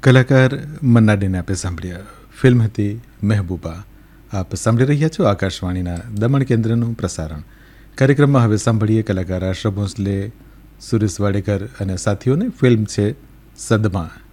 કલાકાર મન્ના ડેને આપે સાંભળ્યા. ફિલ્મ હતી મહેબૂબા. આપ સાંભળી રહ્યા છો આકાશવાણીના દમણ કેન્દ્રનું પ્રસારણ. કાર્યક્રમમાં હવે સાંભળીએ કલાકાર આશા ભોંસલે, સુરેશ વાડેકર અને સાથીઓને. ફિલ્મ છે સદમા.